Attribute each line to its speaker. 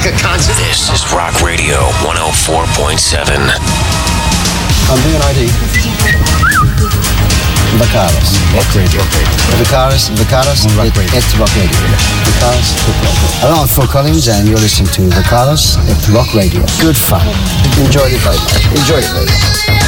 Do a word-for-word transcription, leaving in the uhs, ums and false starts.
Speaker 1: a concert.
Speaker 2: This is Rock Radio one oh four point seven.
Speaker 3: I'm doing an I D. Vacaras. Rock Radio. Vacaras, Vacaras, Rock Radio. It's Rock Radio. Vacaras, Rock Radio. Hello, I'm Phil Collins, and you're listening to Vacaras at Rock Radio. Good fun. Enjoy the vote. Enjoy it, baby.